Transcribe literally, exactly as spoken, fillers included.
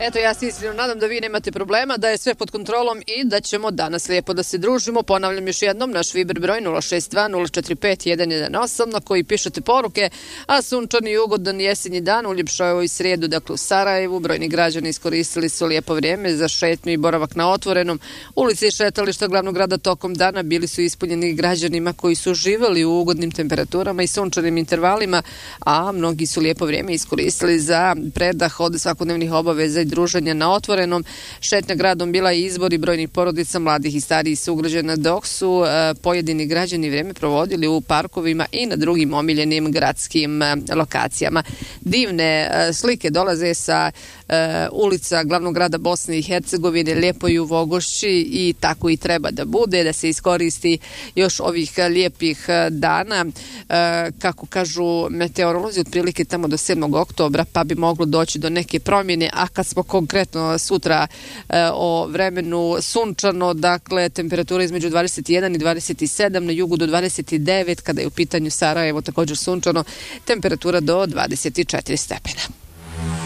Eto, ja se iskreno nadam da vi nemate problema, da je sve pod kontrolom i da ćemo danas lijepo da se družimo. Ponavljam još jednom, naš Viber broj nula šest dva nula četiri pet jedan jedan osam na koji pišete poruke, a sunčani i ugodan jesenji dan uljepšao je i srijedu, dakle u Sarajevu. Brojni građani iskoristili su lijepo vrijeme za šetnju i boravak na otvorenom. Ulice i šetališta glavnog grada tokom dana bili su ispunjeni građanima koji su živjeli u ugodnim temperaturama i sunčanim intervalima, a mnogi su lijepo vrijeme iskoristili za predah od svakodnevnih obaveza i druženja na otvorenom. Šetnja gradom bila je izbor i brojnih porodica, mladih i starijih sugrađana, dok su e, pojedini građani vrijeme provodili u parkovima i na drugim omiljenim gradskim e, lokacijama. Divne e, slike dolaze sa e, ulica glavnog grada Bosne i Hercegovine, lijepo je u Vogošći i tako i treba da bude, da se iskoristi još ovih lijepih dana. E, kako kažu meteorolozi, otprilike tamo do sedmog oktobra, pa bi moglo doći do neke promjene, a kad smo konkretno sutra e, o vremenu sunčano, dakle temperatura između dvadeset jedan i dvadeset sedam, na jugu do dvadeset devet, kada je u pitanju Sarajevo također sunčano, temperatura do dvadeset četiri stepena.